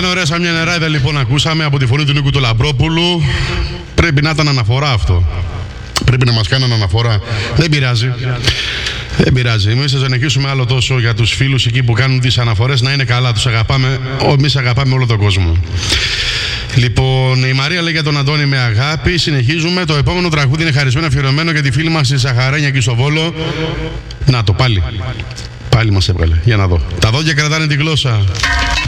ωραία σαν μια νεράιδα λοιπόν ακούσαμε από τη φωνή του Νίκου του Λαμπρόπουλου. Πρέπει να ήταν αναφορά αυτό. Πρέπει να μας κάνουν αναφορά. Δεν πειράζει. Δεν πειράζει. Εμείς θα συνεχίσουμε άλλο τόσο για τους φίλους εκεί που κάνουν τις αναφορές να είναι καλά. Τους αγαπάμε. Εμείς αγαπάμε όλο τον κόσμο. Λοιπόν, η Μαρία λέει για τον Αντώνη με αγάπη. Συνεχίζουμε. Το επόμενο τραγούδι είναι χαρισμένο αφιερωμένο για τη φίλη μας η Σαχαρένια εκεί στο Βόλο. Να το πάλι. Πάλι μας έβγαλε. Για να δω. Τα δόντια κρατάνε τη γλώσσα.